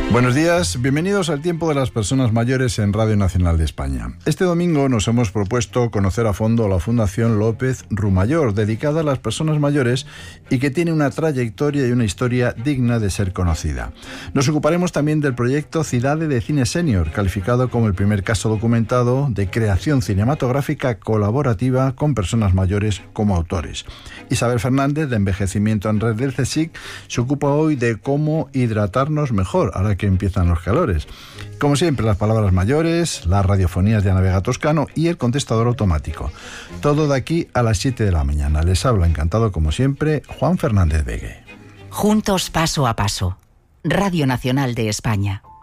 Buenos días, bienvenidos al Tiempo de las Personas Mayores en Radio Nacional de España. Este domingo nos hemos propuesto conocer a fondo la Fundación López Rumayor, dedicada a las personas mayores y que tiene una trayectoria y una historia digna de ser conocida. Nos ocuparemos también del proyecto Cidade de Cine Senior, calificado como el primer caso documentado de creación cinematográfica colaborativa con personas mayores como autores. Isabel Fernández, de Envejecimiento en Red del CSIC, se ocupa hoy de cómo hidratarnos mejor, ahora que empiezan los calores. Como siempre, las palabras mayores, las radiofonías de Ana Vega Toscano y el contestador automático. Todo de aquí a las 7 de la mañana. Les habla, encantado como siempre, Juan Fernández Vegue. Juntos paso a paso. Radio Nacional de España.